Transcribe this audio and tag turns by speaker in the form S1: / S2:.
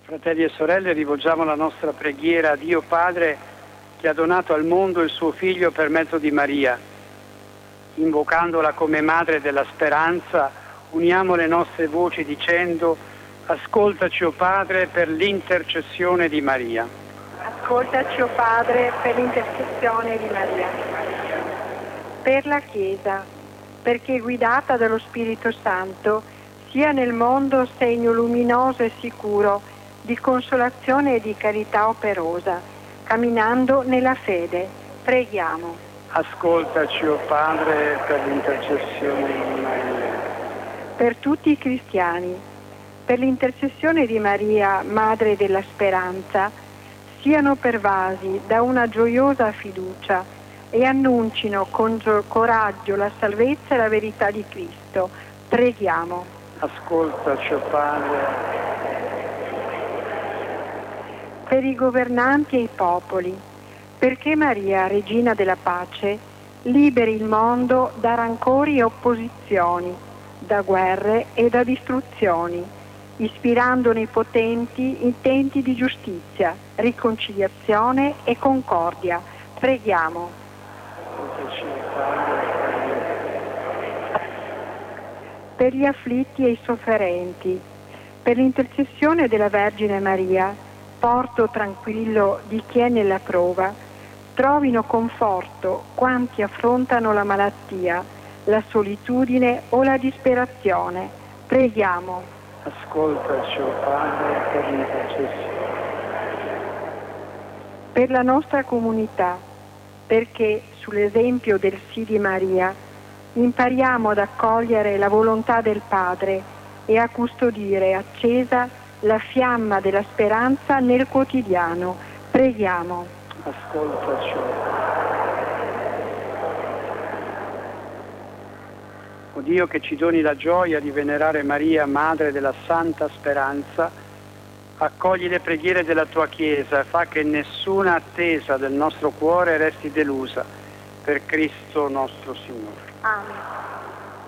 S1: Fratelli e sorelle, rivolgiamo la nostra preghiera a Dio Padre che ha donato al mondo il suo Figlio per mezzo di Maria. Invocandola come Madre della Speranza, uniamo le nostre voci dicendo: ascoltaci, o Padre, per l'intercessione di Maria.
S2: Ascoltaci, o Padre, per l'intercessione di Maria. Per la Chiesa, perché guidata dallo Spirito Santo sia nel mondo segno luminoso e sicuro di consolazione e di carità operosa, camminando nella fede. Preghiamo.
S1: Ascoltaci, o Padre, per l'intercessione di Maria.
S2: Per tutti i cristiani, per l'intercessione di Maria, Madre della Speranza, siano pervasi da una gioiosa fiducia e annuncino con coraggio la salvezza e la verità di Cristo. Preghiamo.
S1: Ascoltaci, o Padre.
S2: Per i governanti e i popoli, perché Maria, Regina della Pace, liberi il mondo da rancori e opposizioni, da guerre e da distruzioni, ispirando nei potenti intenti di giustizia, riconciliazione e concordia. Preghiamo. Per gli afflitti e i sofferenti, per l'intercessione della Vergine Maria, porto tranquillo di chi è nella prova, trovino conforto quanti affrontano la malattia, la solitudine o la disperazione. Preghiamo.
S1: Ascoltaci, o Padre, per l'intercessione.
S2: Per la nostra comunità, perché sull'esempio del sì di Maria impariamo ad accogliere la volontà del Padre e a custodire accesa la fiamma della speranza nel quotidiano. Preghiamo.
S1: Ascoltaci. O Dio, che ci doni la gioia di venerare Maria, Madre della Santa Speranza, accogli le preghiere della tua Chiesa e fa che nessuna attesa del nostro cuore resti delusa. Per Cristo nostro Signore.
S2: Amen.